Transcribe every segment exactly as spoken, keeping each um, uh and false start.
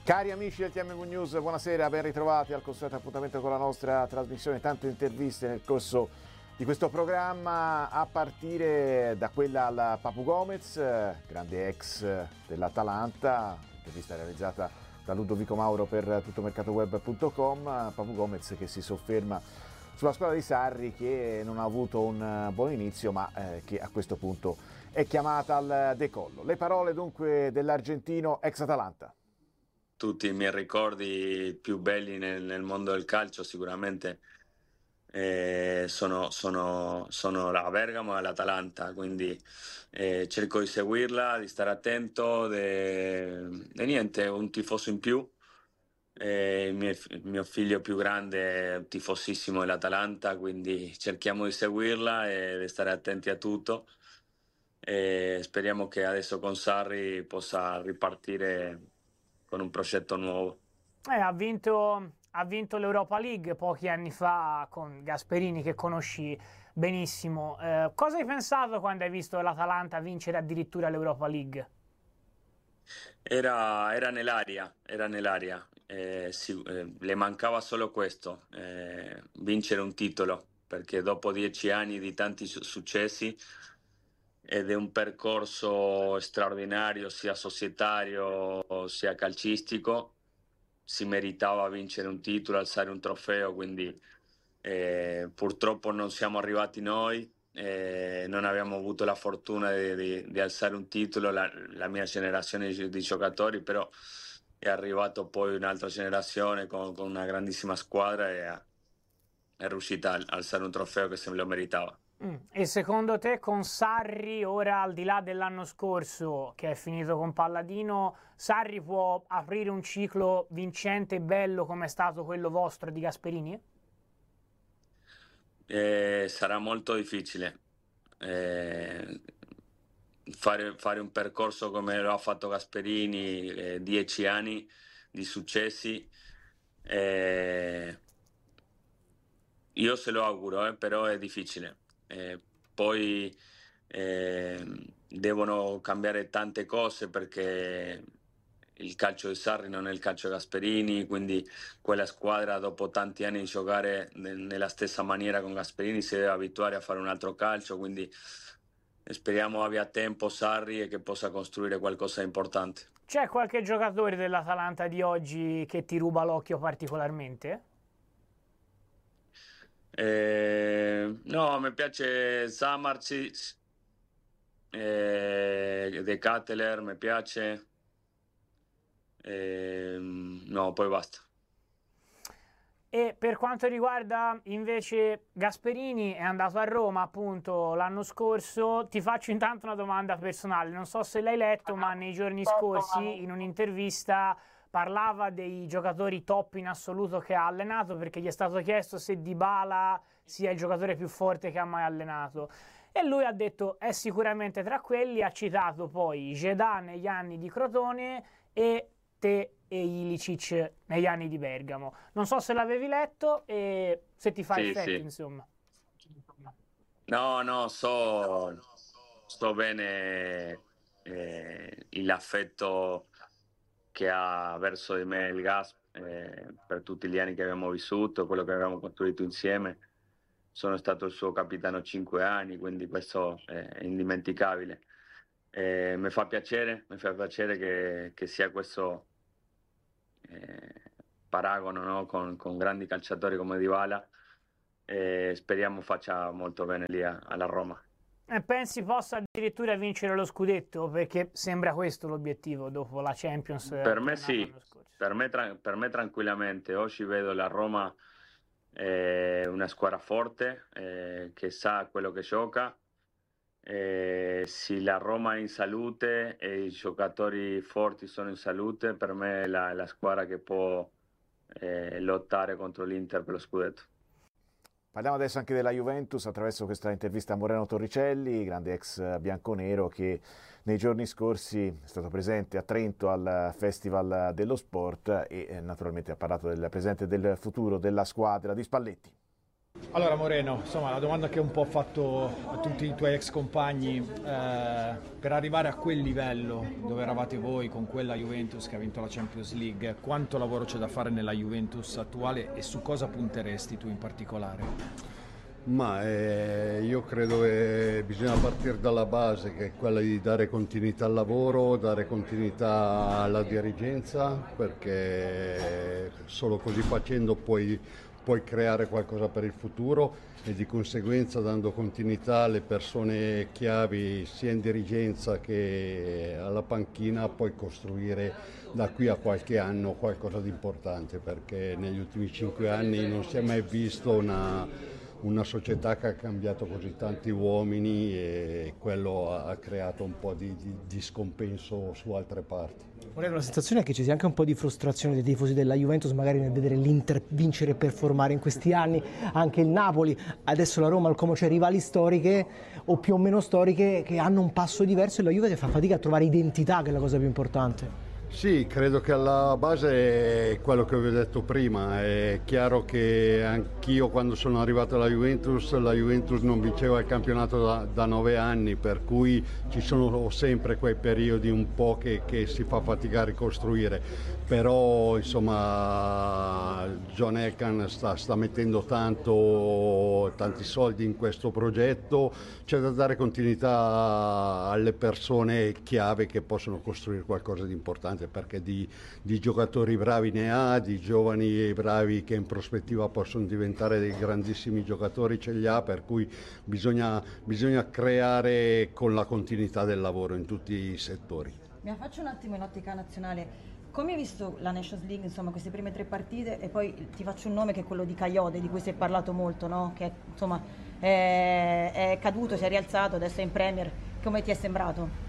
Cari amici del T M V News, buonasera, ben ritrovati al consueto appuntamento con la nostra trasmissione. Tante interviste nel corso di questo programma, a partire da quella al Papu Gomez, grande ex dell'Atalanta, intervista realizzata da Ludovico Mauro per tuttomercatoweb punto com. Papu Gomez che si sofferma sulla squadra di Sarri, che non ha avuto un buon inizio ma eh, che a questo punto è chiamata al decollo. Le parole dunque dell'argentino ex Atalanta. Tutti i miei ricordi più belli nel, nel mondo del calcio sicuramente eh, sono, sono, sono la Bergamo e l'Atalanta, quindi eh, cerco di seguirla, di stare attento, e niente, un tifoso in più. Eh, il, mio, il mio figlio più grande è un tifosissimo dell'Atalanta, quindi cerchiamo di seguirla e di stare attenti a tutto. E speriamo che adesso con Sarri possa ripartire con un progetto nuovo. Eh, ha vinto, ha vinto l'Europa League pochi anni fa con Gasperini, che conosci benissimo. Eh, cosa hai pensato quando hai visto l'Atalanta vincere addirittura l'Europa League? Era, era nell'aria, era nell'aria. Eh, sì, eh, le mancava solo questo, eh, vincere un titolo, perché dopo dieci anni di tanti su- successi ed è un percorso straordinario sia societario sia calcistico, si meritava vincere un titolo, alzare un trofeo, quindi eh, purtroppo non siamo arrivati noi, eh, non abbiamo avuto la fortuna di, di- di alzare un titolo, la, la mia generazione di, di giocatori, però è arrivato poi un'altra generazione con, con una grandissima squadra e ha- è riuscita a alzare un trofeo che se lo meritava. Mm. E secondo te con Sarri, ora al di là dell'anno scorso che è finito con Palladino, Sarri può aprire un ciclo vincente e bello come è stato quello vostro di Gasperini? Eh, sarà molto difficile. Eh, fare, fare un percorso come lo ha fatto Gasperini, eh, dieci anni di successi. eh, io se lo auguro, eh, però è difficile. Eh, poi eh, devono cambiare tante cose perché il calcio di Sarri non è il calcio di Gasperini, quindi quella squadra dopo tanti anni di giocare ne- nella stessa maniera con Gasperini si deve abituare a fare un altro calcio, quindi speriamo abbia tempo Sarri e che possa costruire qualcosa di importante. C'è qualche giocatore dell'Atalanta di oggi che ti ruba l'occhio particolarmente? Eh, no, mi piace Samardzic, eh, De Ketelaere mi piace, eh, no, poi basta. E per quanto riguarda invece Gasperini, è andato a Roma appunto l'anno scorso. Ti faccio intanto una domanda personale, non so se l'hai letto, ma nei giorni scorsi in un'intervista parlava dei giocatori top in assoluto che ha allenato, perché gli è stato chiesto se Dybala sia il giocatore più forte che ha mai allenato. E lui ha detto è sicuramente tra quelli, ha citato poi Gedà negli anni di Crotone e te e Ilicic negli anni di Bergamo. Non so se l'avevi letto e se ti fa Sì, effetto, sì. insomma. No, no, so, so bene eh, l'affetto che ha verso di me il Gas, eh, per tutti gli anni che abbiamo vissuto, quello che abbiamo costruito insieme. Sono stato il suo capitano cinque anni, quindi questo è indimenticabile. Eh, mi fa piacere, mi fa piacere che, che sia questo eh, paragono, no? con, con grandi calciatori come Dybala, e speriamo faccia molto bene lì a- alla Roma. E pensi possa addirittura vincere lo scudetto? Perché sembra questo l'obiettivo dopo la Champions Per me tornata sì, l'anno scorso. per me, tra- per me tranquillamente. Oggi vedo la Roma eh, una squadra forte, eh, che sa quello che gioca. Eh, se la Roma è in salute e i giocatori forti sono in salute, per me è la, la squadra che può eh, lottare contro l'Inter per lo scudetto. Parliamo adesso anche della Juventus attraverso questa intervista a Moreno Torricelli, grande ex bianconero che nei giorni scorsi è stato presente a Trento al Festival dello Sport e naturalmente ha parlato del presente e del futuro della squadra di Spalletti. Allora Moreno, insomma la domanda che un po' ho fatto a tutti i tuoi ex compagni, eh, per arrivare a quel livello dove eravate voi con quella Juventus che ha vinto la Champions League, quanto lavoro c'è da fare nella Juventus attuale e su cosa punteresti tu in particolare? Ma eh, io credo che bisogna partire dalla base, che è quella di dare continuità al lavoro, dare continuità alla dirigenza, perché solo così facendo puoi puoi creare qualcosa per il futuro e di conseguenza dando continuità alle persone chiavi sia in dirigenza che alla panchina puoi costruire da qui a qualche anno qualcosa di importante, perché negli ultimi cinque anni non si è mai visto una, una società che ha cambiato così tanti uomini e quello ha creato un po' di, di, di scompenso su altre parti. La sensazione è che ci sia anche un po' di frustrazione dei tifosi della Juventus magari nel vedere l'Inter vincere e performare in questi anni, anche il Napoli, adesso la Roma, come c'è rivali storiche o più o meno storiche che hanno un passo diverso e la Juve fa fatica a trovare identità, che è la cosa più importante. Sì, credo che alla base è quello che vi ho detto prima, è chiaro che anch'io quando sono arrivato alla Juventus, la Juventus non vinceva il campionato da, da nove anni, per cui ci sono sempre quei periodi un po' che, che si fa fatica a ricostruire, però insomma John Elkann sta, sta mettendo tanto, tanti soldi in questo progetto, c'è da dare continuità alle persone chiave che possono costruire qualcosa di importante, perché di, di giocatori bravi ne ha, di giovani e bravi che in prospettiva possono diventare dei grandissimi giocatori ce li ha, per cui bisogna, bisogna creare con la continuità del lavoro in tutti i settori. Mi faccio un attimo in ottica nazionale. Come hai visto la Nations League, insomma, queste prime tre partite, e poi ti faccio un nome che è quello di Kayode, di cui si è parlato molto, no? Che insomma è, è caduto, si è rialzato, adesso è in Premier. Come ti è sembrato?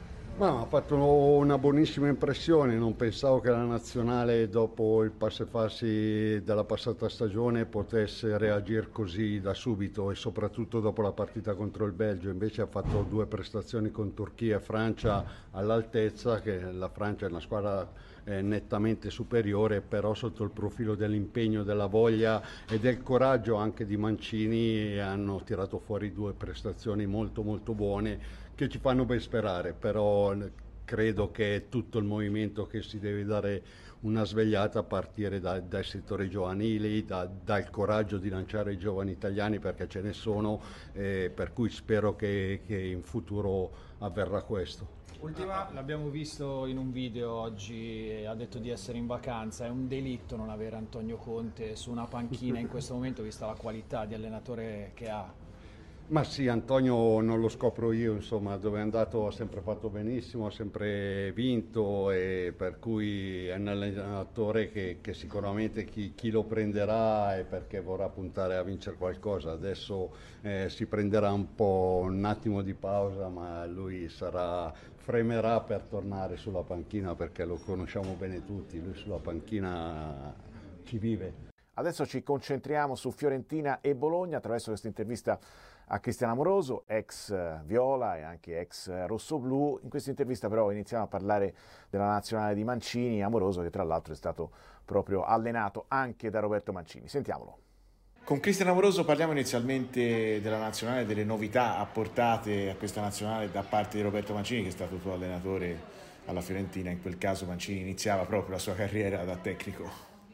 Ma ha fatto una buonissima impressione, non pensavo che la nazionale dopo il passo e farsi della passata stagione potesse reagire così da subito e soprattutto dopo la partita contro il Belgio, invece ha fatto due prestazioni con Turchia e Francia all'altezza, che la Francia è una squadra eh, nettamente superiore, però sotto il profilo dell'impegno, della voglia e del coraggio anche di Mancini hanno tirato fuori due prestazioni molto molto buone che ci fanno ben sperare, però credo che è tutto il movimento che si deve dare una svegliata a partire da, dai settori giovanili, da, dal coraggio di lanciare i giovani italiani, perché ce ne sono, eh, per cui spero che, che in futuro avverrà questo. Ultima, l'abbiamo visto in un video oggi, ha detto di essere in vacanza, è un delitto non avere Antonio Conte su una panchina in questo momento, vista la qualità di allenatore che ha. Ma sì, Antonio non lo scopro io, insomma, dove è andato ha sempre fatto benissimo, ha sempre vinto, e per cui è un allenatore che, che sicuramente chi, chi lo prenderà è perché vorrà puntare a vincere qualcosa. Adesso eh, si prenderà un po' un attimo di pausa, ma lui sarà, fremerà per tornare sulla panchina, perché lo conosciamo bene tutti, lui sulla panchina ci vive. Adesso ci concentriamo su Fiorentina e Bologna attraverso questa intervista a Cristiano Amoroso, ex Viola e anche ex Rossoblu. In questa intervista però iniziamo a parlare della nazionale di Mancini, Amoroso che tra l'altro è stato proprio allenato anche da Roberto Mancini. Sentiamolo. Con Cristiano Amoroso parliamo inizialmente della nazionale, delle novità apportate a questa nazionale da parte di Roberto Mancini, che è stato tuo allenatore alla Fiorentina. In quel caso Mancini iniziava proprio la sua carriera da tecnico.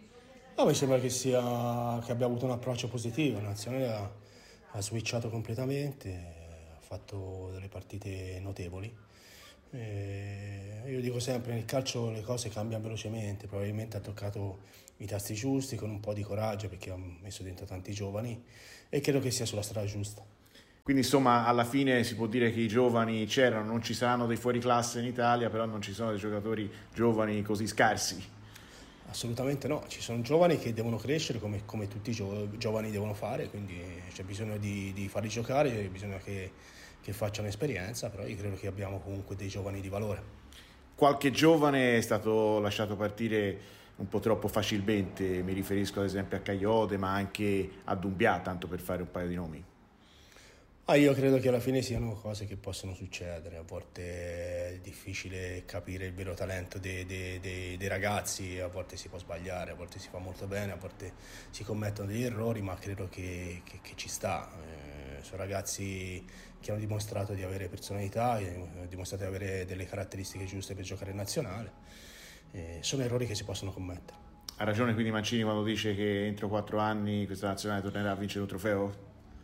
No, mi sembra che, sia, che abbia avuto un approccio positivo. La nazionale ha, ha switchato completamente, ha fatto delle partite notevoli. E io dico sempre, nel calcio le cose cambiano velocemente, probabilmente ha toccato i tasti giusti con un po' di coraggio, perché ha messo dentro tanti giovani e credo che sia sulla strada giusta. Quindi insomma alla fine si può dire che i giovani c'erano, non ci saranno dei fuoriclasse in Italia, però non ci sono dei giocatori giovani così scarsi. Assolutamente no, ci sono giovani che devono crescere come, come tutti i gio- giovani devono fare, quindi c'è bisogno di, di farli giocare, c'è bisogno che, che facciano esperienza, però io credo che abbiamo comunque dei giovani di valore. Qualche giovane è stato lasciato partire un po' troppo facilmente, mi riferisco ad esempio a Kayode, ma anche a Doumbia, tanto per fare un paio di nomi. Ah, io credo che alla fine siano cose che possono succedere, a volte è difficile capire il vero talento dei, dei, dei, dei ragazzi, a volte si può sbagliare, a volte si fa molto bene, a volte si commettono degli errori, ma credo che, che, che ci sta. Eh, sono ragazzi che hanno dimostrato di avere personalità, hanno dimostrato di avere delle caratteristiche giuste per giocare in nazionale, eh, sono errori che si possono commettere. Ha ragione quindi Mancini quando dice che entro quattro anni questa nazionale tornerà a vincere un trofeo?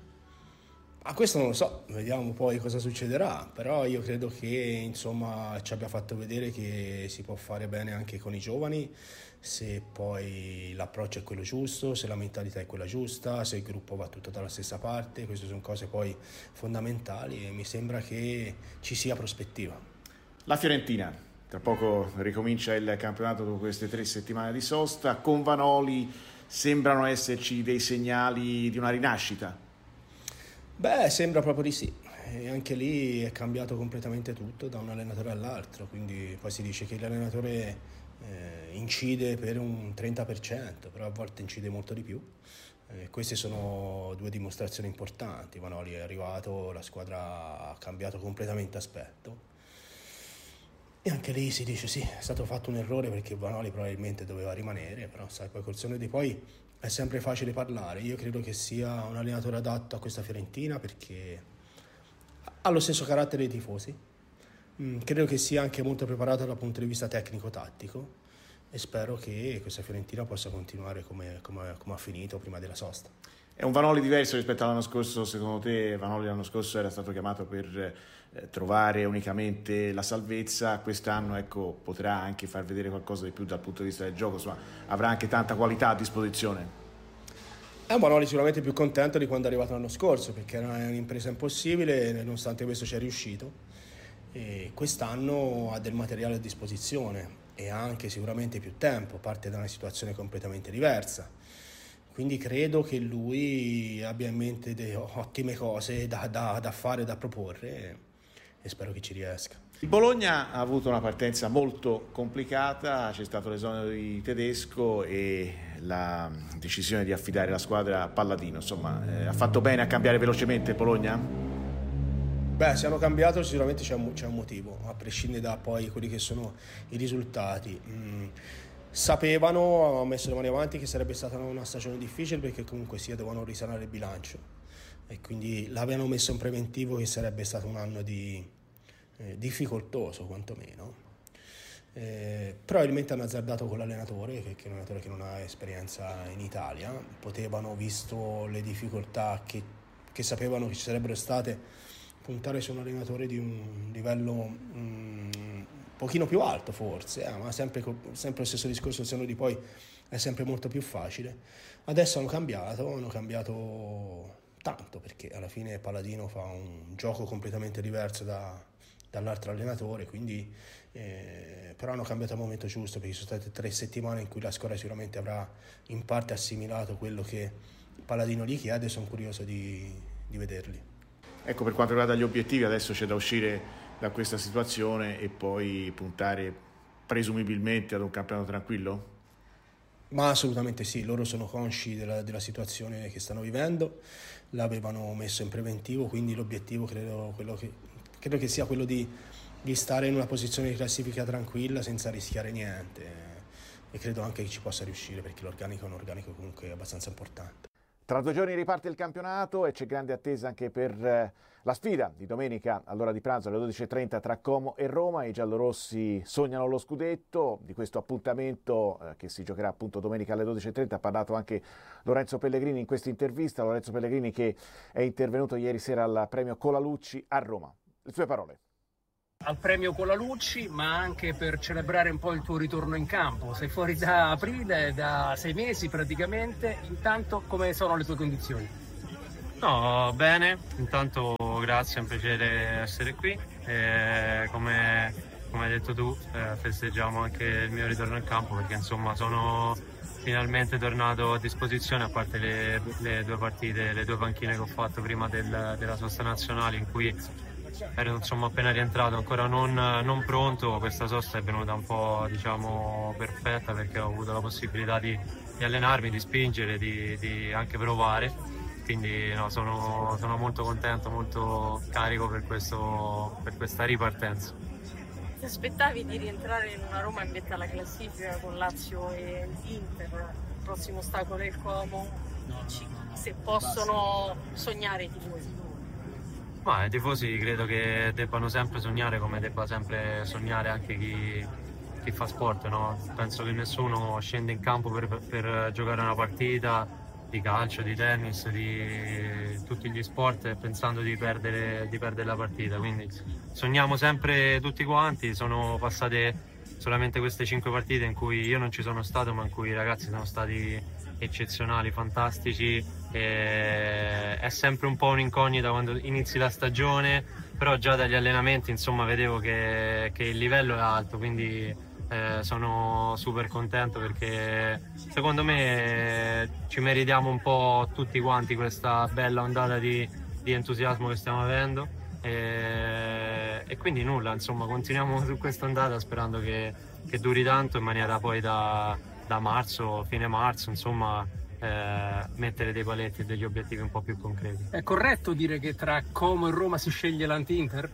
A questo non lo so, vediamo poi cosa succederà, però io credo che insomma ci abbia fatto vedere che si può fare bene anche con i giovani, se poi l'approccio è quello giusto, se la mentalità è quella giusta, se il gruppo va tutto dalla stessa parte. Queste sono cose poi fondamentali e mi sembra che ci sia prospettiva. La Fiorentina, tra poco ricomincia il campionato dopo queste tre settimane di sosta, con Vanoli sembrano esserci dei segnali di una rinascita. Beh, sembra proprio di sì, e anche lì è cambiato completamente tutto da un allenatore all'altro, quindi poi si dice che l'allenatore eh, incide per un trenta per cento, però a volte incide molto di più. Eh, queste sono due dimostrazioni importanti. Vanoli è arrivato, la squadra ha cambiato completamente aspetto e anche lì si dice sì, è stato fatto un errore perché Vanoli probabilmente doveva rimanere, però sai, poi col senno di poi è sempre facile parlare. Io credo che sia un allenatore adatto a questa Fiorentina perché ha lo stesso carattere dei tifosi. Mm, credo che sia anche molto preparato dal punto di vista tecnico-tattico e spero che questa Fiorentina possa continuare come, come, come ha finito prima della sosta. È un Vanoli diverso rispetto all'anno scorso? Secondo te Vanoli l'anno scorso era stato chiamato per eh, trovare unicamente la salvezza, quest'anno ecco, potrà anche far vedere qualcosa di più dal punto di vista del gioco, insomma avrà anche tanta qualità a disposizione? È un Vanoli sicuramente più contento di quando è arrivato l'anno scorso perché era un'impresa impossibile, nonostante questo ci è riuscito e quest'anno ha del materiale a disposizione e ha anche sicuramente più tempo, parte da una situazione completamente diversa. Quindi credo che lui abbia in mente delle ottime cose da, da, da fare, da proporre e spero che ci riesca. Il Bologna ha avuto una partenza molto complicata, c'è stato l'esonero di Tedesco e la decisione di affidare la squadra a Palladino. Insomma, eh, ha fatto bene a cambiare velocemente il Bologna? Beh, se hanno cambiato sicuramente c'è un, c'è un motivo, a prescindere da poi quelli che sono i risultati. Mm. Sapevano, hanno messo le mani avanti, che sarebbe stata una stagione difficile perché comunque sia dovevano risanare il bilancio e quindi l'avevano messo in preventivo che sarebbe stato un anno di, eh, difficoltoso quantomeno. Eh, probabilmente hanno azzardato con l'allenatore, perché è un allenatore che non ha esperienza in Italia. Potevano, visto le difficoltà che, che sapevano che ci sarebbero state, puntare su un allenatore di un livello un pochino più alto forse, eh, ma sempre, sempre lo stesso discorso, il senno di poi è sempre molto più facile. Adesso hanno cambiato, hanno cambiato tanto perché alla fine Palladino fa un gioco completamente diverso da, dall'altro allenatore, quindi eh, però hanno cambiato al momento giusto perché sono state tre settimane in cui la squadra sicuramente avrà in parte assimilato quello che Palladino gli chiede e sono curioso di, di vederli. Ecco, per quanto riguarda gli obiettivi, adesso c'è da uscire da questa situazione e poi puntare presumibilmente ad un campionato tranquillo? Ma assolutamente sì, loro sono consci della, della situazione che stanno vivendo, l'avevano messo in preventivo, quindi l'obiettivo credo, quello che, credo che sia quello di, di stare in una posizione di classifica tranquilla senza rischiare niente e credo anche che ci possa riuscire perché l'organico è un organico comunque abbastanza importante. Tra due giorni riparte il campionato e c'è grande attesa anche per eh, la sfida di domenica all'ora di pranzo alle dodici e trenta tra Como e Roma. I giallorossi sognano lo scudetto. Di questo appuntamento eh, che si giocherà appunto domenica alle dodici e trenta ha parlato anche Lorenzo Pellegrini in questa intervista. Lorenzo Pellegrini che è intervenuto ieri sera al premio Colalucci a Roma. Le sue parole. Al premio Colalucci, ma anche per celebrare un po' il tuo ritorno in campo. Sei fuori da aprile, da sei mesi praticamente. Intanto, come sono le tue condizioni? No, bene. Intanto grazie, è un piacere essere qui. E come, come hai detto tu, eh, festeggiamo anche il mio ritorno in campo perché insomma sono finalmente tornato a disposizione, a parte le, le due partite, le due panchine che ho fatto prima del, della sosta nazionale in cui ero insomma appena rientrato, ancora non, non pronto. Questa sosta è venuta un po' diciamo perfetta perché ho avuto la possibilità di, di allenarmi, di spingere, di, di anche provare quindi no, sono, sono molto contento, molto carico per, questo, per questa ripartenza. Ti aspettavi di rientrare in una Roma in vetta alla classifica con Lazio e Inter? Il prossimo ostacolo è il Como, se possono sognare i tifosi. Ma i tifosi credo che debbano sempre sognare, come debba sempre sognare anche chi, chi fa sport, no? Penso che nessuno scende in campo per, per giocare una partita di calcio, di tennis, di tutti gli sport pensando di perdere, di perdere la partita, quindi sogniamo sempre tutti quanti. Sono passate solamente queste cinque partite in cui io non ci sono stato, ma in cui i ragazzi sono stati eccezionali, fantastici. E è sempre un po' un'incognita quando inizi la stagione, però già dagli allenamenti insomma vedevo che, che il livello è alto, quindi eh, sono super contento perché secondo me ci meritiamo un po' tutti quanti questa bella ondata di, di entusiasmo che stiamo avendo e, e quindi nulla, insomma continuiamo su questa ondata sperando che, che duri tanto in maniera poi da, da marzo, fine marzo, insomma eh, mettere dei paletti e degli obiettivi un po' più concreti. È corretto dire che tra Como e Roma si sceglie l'anti-Inter?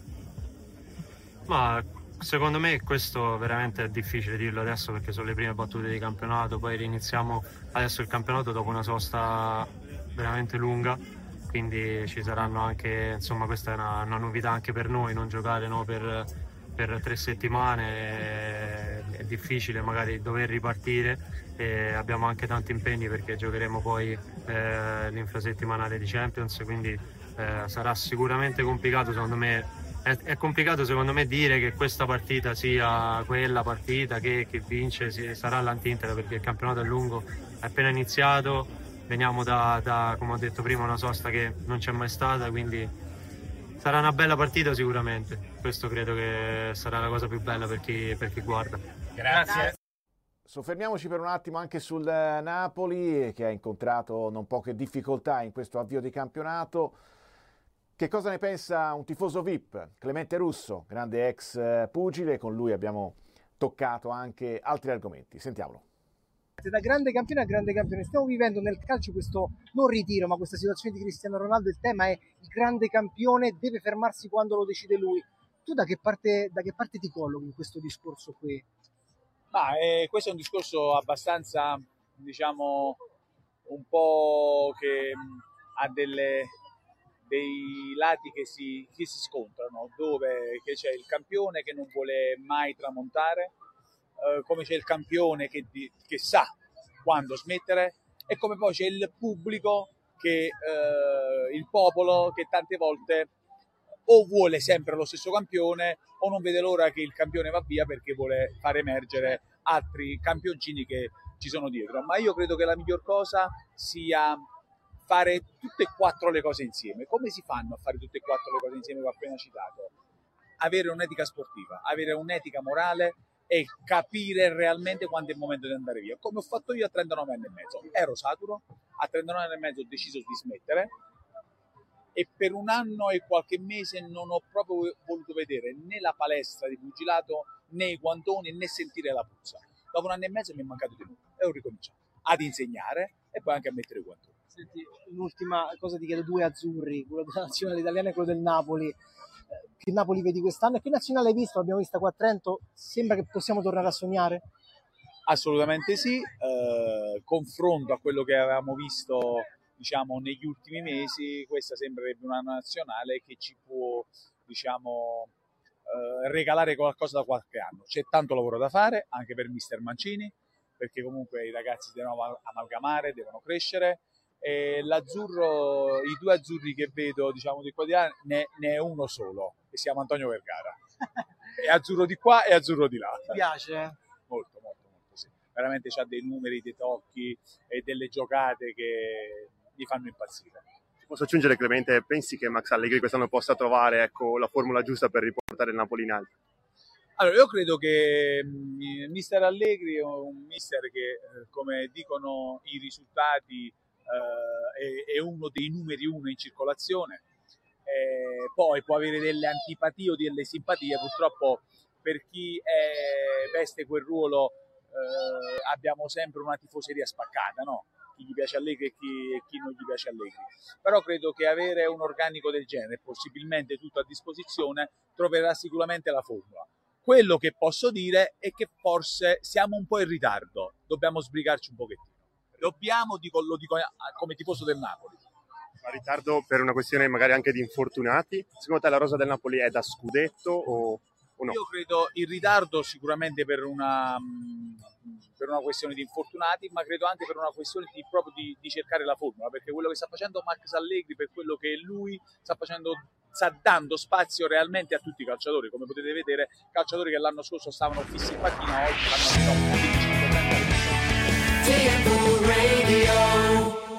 Ma secondo me questo veramente è difficile dirlo adesso perché sono le prime battute di campionato, poi riniziamo adesso il campionato dopo una sosta veramente lunga, quindi ci saranno anche, insomma questa è una, una novità anche per noi, non giocare no, per, per tre settimane, è, è difficile magari dover ripartire e abbiamo anche tanti impegni perché giocheremo poi eh, l'infrasettimanale di Champions, quindi eh, sarà sicuramente complicato secondo me. È, è complicato secondo me dire che questa partita sia quella partita che, che vince si, sarà l'anti-Inter perché il campionato è lungo, è appena iniziato, veniamo da, da come ho detto prima una sosta che non c'è mai stata, quindi sarà una bella partita sicuramente, questo credo che sarà la cosa più bella per chi, per chi guarda. Grazie. Soffermiamoci per un attimo anche sul Napoli che ha incontrato non poche difficoltà in questo avvio di campionato. Che cosa ne pensa un tifoso V I P? Clemente Russo, grande ex pugile, con lui abbiamo toccato anche altri argomenti. Sentiamolo. Da grande campione a grande campione, stiamo vivendo nel calcio questo non ritiro, ma questa situazione di Cristiano Ronaldo. Il tema è il grande campione deve fermarsi quando lo decide lui. Tu da che parte, da che parte ti collochi in questo discorso qui? Ma eh, questo è un discorso abbastanza, diciamo, un po' che mh, ha delle... dei lati che si, che si scontrano, dove che c'è il campione che non vuole mai tramontare, eh, come c'è il campione che, di, che sa quando smettere e come poi c'è il pubblico, che eh, il popolo che tante volte o vuole sempre lo stesso campione o non vede l'ora che il campione va via perché vuole far emergere altri campioncini che ci sono dietro. Ma io credo che la miglior cosa sia fare tutte e quattro le cose insieme. Come si fanno a fare tutte e quattro le cose insieme che ho appena citato? Avere un'etica sportiva, avere un'etica morale e capire realmente quando è il momento di andare via. Come ho fatto io a trentanove anni e mezzo. Ero saturo, a trentanove anni e mezzo ho deciso di smettere e per un anno e qualche mese non ho proprio voluto vedere né la palestra di pugilato, né i guantoni, né sentire la puzza. Dopo un anno e mezzo mi è mancato di nuovo e ho ricominciato ad insegnare e poi anche a mettere i guantoni. Senti, l'ultima cosa ti chiedo, due azzurri, quello della nazionale italiana e quello del Napoli. Che Napoli vedi quest'anno e che nazionale hai visto? L'abbiamo vista qua a Trento, sembra che possiamo tornare a sognare? Assolutamente sì, eh, confronto a quello che avevamo visto diciamo negli ultimi mesi, questa sembrerebbe una nazionale che ci può diciamo eh, regalare qualcosa da qualche anno. C'è tanto lavoro da fare anche per mister Mancini, perché comunque i ragazzi devono amalgamare, devono crescere. E l'azzurro, i due azzurri che vedo diciamo di qua di là, ne, ne è uno solo, che si chiama Antonio Vergara. È azzurro di qua e azzurro di là. Ti piace? Eh? Molto, molto, molto, sì. Veramente c'ha dei numeri, dei tocchi e delle giocate che gli fanno impazzire. Posso aggiungere, Clemente, pensi che Max Allegri quest'anno possa trovare ecco, la formula giusta per riportare il Napoli in alto? Allora, io credo che mh, mister Allegri è un mister che, eh, come dicono i risultati, Uh, è, è uno dei numeri uno in circolazione, eh, poi può avere delle antipatie o delle simpatie, purtroppo per chi è, veste quel ruolo eh, abbiamo sempre una tifoseria spaccata, no? chi gli piace Allegri e chi, e chi non gli piace Allegri. Però credo che avere un organico del genere, possibilmente tutto a disposizione, troverà sicuramente la formula. Quello che posso dire è che forse siamo un po' in ritardo, dobbiamo sbrigarci un pochettino. Dobbiamo, dico, lo dico come tifoso del Napoli. Ma ritardo per una questione magari anche di infortunati? Secondo te la rosa del Napoli è da scudetto o, o no? Io credo in ritardo sicuramente per una, per una questione di infortunati, ma credo anche per una questione di, proprio di, di cercare la formula, perché quello che sta facendo Max Allegri, per quello che lui sta facendo, sta dando spazio realmente a tutti i calciatori. Come potete vedere, calciatori che l'anno scorso stavano fissi in panchina oggi stanno Radio.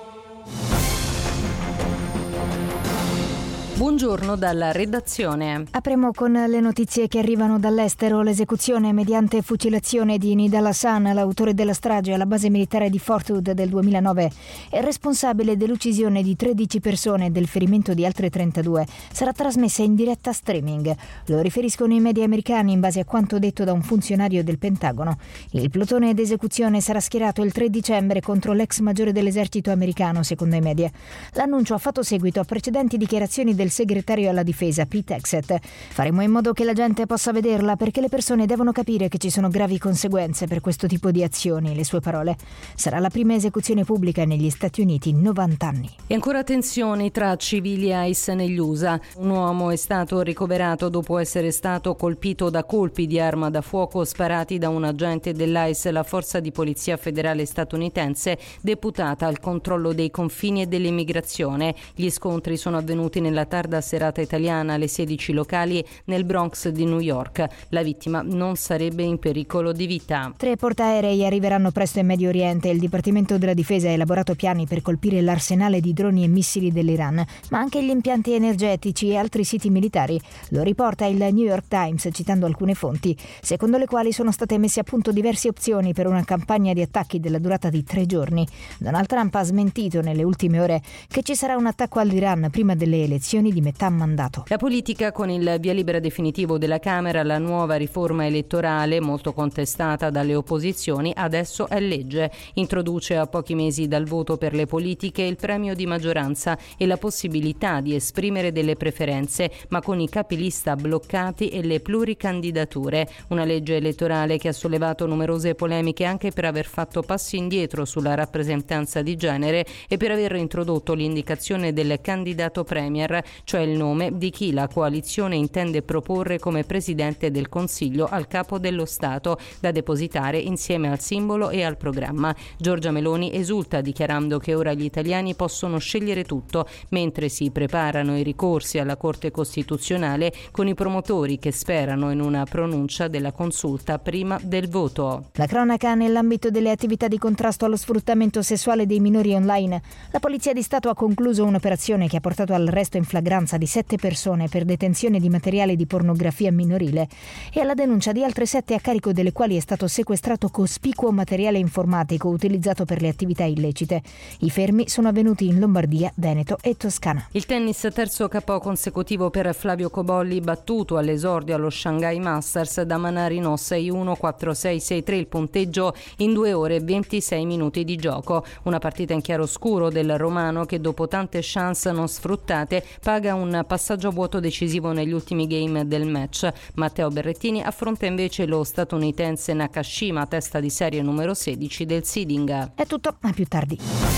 Buongiorno dalla redazione. Apriamo con le notizie che arrivano dall'estero. L'esecuzione mediante fucilazione di Nidal Hasan, l'autore della strage alla base militare di Fort Hood del duemilanove e responsabile dell'uccisione di tredici persone e del ferimento di altre trentadue, sarà trasmessa in diretta streaming. Lo riferiscono i media americani in base a quanto detto da un funzionario del Pentagono. Il plotone d'esecuzione sarà schierato il tre dicembre contro l'ex maggiore dell'esercito americano, secondo i media. L'annuncio ha fatto seguito a precedenti dichiarazioni del segretario alla difesa Pete Hegseth. Faremo in modo che la gente possa vederla, perché le persone devono capire che ci sono gravi conseguenze per questo tipo di azioni, le sue parole. Sarà la prima esecuzione pubblica negli Stati Uniti in novanta anni. E ancora tensioni tra civili e ICE negli U S A. Un uomo è stato ricoverato dopo essere stato colpito da colpi di arma da fuoco sparati da un agente dell'ICE, la forza di polizia federale statunitense deputata al controllo dei confini e dell'immigrazione. Gli scontri sono avvenuti nella tarda serata italiana alle sedici locali nel Bronx di New York. La vittima non sarebbe in pericolo di vita. Tre portaerei arriveranno presto in Medio Oriente. Il Dipartimento della Difesa ha elaborato piani per colpire l'arsenale di droni e missili dell'Iran, ma anche gli impianti energetici e altri siti militari. Lo riporta il New York Times citando alcune fonti, secondo le quali sono state messe a punto diverse opzioni per una campagna di attacchi della durata di tre giorni. Donald Trump ha smentito nelle ultime ore che ci sarà un attacco all'Iran prima delle elezioni di metà mandato. La politica con il via libera definitivo della Camera, la nuova riforma elettorale, molto contestata dalle opposizioni, adesso è legge. Introduce a pochi mesi dal voto per le politiche il premio di maggioranza e la possibilità di esprimere delle preferenze, ma con i capilista bloccati e le pluricandidature. Una legge elettorale che ha sollevato numerose polemiche anche per aver fatto passi indietro sulla rappresentanza di genere e per aver introdotto l'indicazione del candidato premier, cioè il nome di chi la coalizione intende proporre come presidente del Consiglio al capo dello Stato, da depositare insieme al simbolo e al programma. Giorgia Meloni esulta dichiarando che ora gli italiani possono scegliere tutto, mentre si preparano i ricorsi alla Corte Costituzionale, con i promotori che sperano in una pronuncia della consulta prima del voto. La cronaca nell'ambito delle attività di contrasto allo sfruttamento sessuale dei minori online. La Polizia di Stato ha concluso un'operazione che ha portato all'arresto in flagranza di sette persone per detenzione di materiale di pornografia minorile e alla denuncia di altre sette, a carico delle quali è stato sequestrato cospicuo materiale informatico utilizzato per le attività illecite. I fermi sono avvenuti in Lombardia, Veneto e Toscana. Il tennis, terzo K O consecutivo per Flavio Cobolli, battuto all'esordio allo Shanghai Masters da Manarino sei uno quattro sei sei tre, il punteggio in due ore e ventisei minuti di gioco. Una partita in chiaroscuro del romano che, dopo tante chance non sfruttate, paga un passaggio a vuoto decisivo negli ultimi game del match. Matteo Berrettini affronta invece lo statunitense Nakashima, testa di serie numero sedici del seeding. È tutto, a più tardi.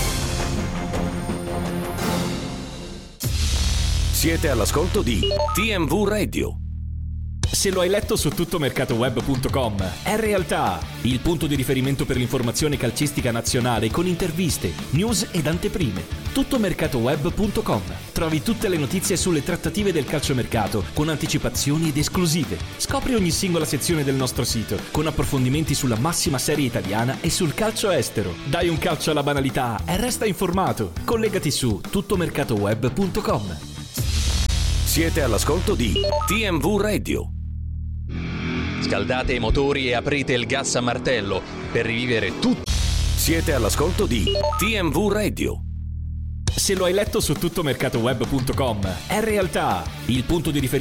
Siete all'ascolto di T M V Radio. Se lo hai letto su tuttomercatoweb punto com, è realtà il punto di riferimento per l'informazione calcistica nazionale, con interviste, news ed anteprime. tuttomercatoweb punto com. Trovi tutte le notizie sulle trattative del calciomercato, con anticipazioni ed esclusive. Scopri ogni singola sezione del nostro sito, con approfondimenti sulla massima serie italiana e sul calcio estero. Dai un calcio alla banalità e resta informato. Collegati su tuttomercatoweb punto com. Siete all'ascolto di T M V Radio. Scaldate i motori e aprite il gas a martello per rivivere tutto. Siete all'ascolto di T M V Radio. Se lo hai letto su tuttomercatoweb punto com, è realtà il punto di riferimento